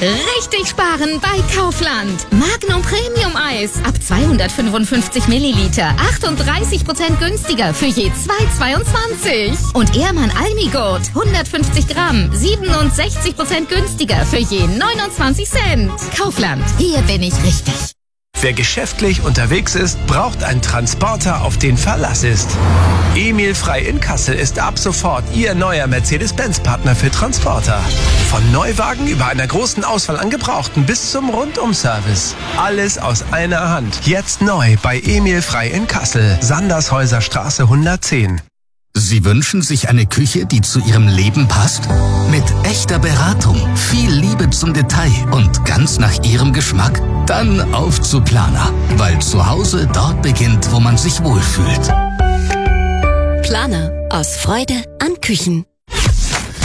Richtig sparen bei Kaufland. Magnum Premium Eis ab 255 Milliliter. 38% günstiger für je 2,22. Und Ehrmann Almigurt 150 Gramm. 67% günstiger für je 29 Cent. Kaufland, hier bin ich richtig. Wer geschäftlich unterwegs ist, braucht einen Transporter, auf den Verlass ist. Emil Frei in Kassel ist ab sofort Ihr neuer Mercedes-Benz-Partner für Transporter. Von Neuwagen über einer großen Auswahl an Gebrauchten bis zum Rundum-Service. Alles aus einer Hand. Jetzt neu bei Emil Frei in Kassel. Sandershäuser Straße 110. Sie wünschen sich eine Küche, die zu Ihrem Leben passt? Mit echter Beratung, viel Liebe zum Detail und ganz nach Ihrem Geschmack? Dann auf zu Planer, weil zu Hause dort beginnt, wo man sich wohlfühlt. Planer, aus Freude an Küchen.